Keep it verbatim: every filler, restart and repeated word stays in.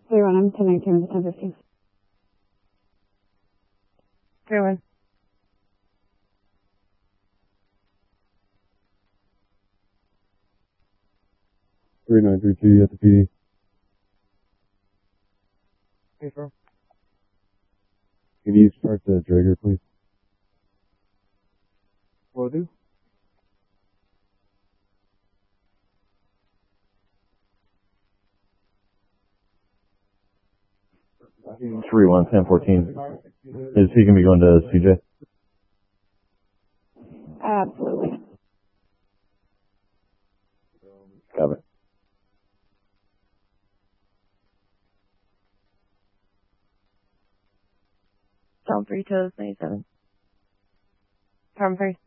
three one, I'm ten nineteen with ten fifteen. three one. three nine three two at the P D. Confirm. Can you start the Drager, please? Will do. three one, ten fourteen. Is he going to be going to C J? Absolutely. Got it. Down three toes, ninety-seven. Farm three.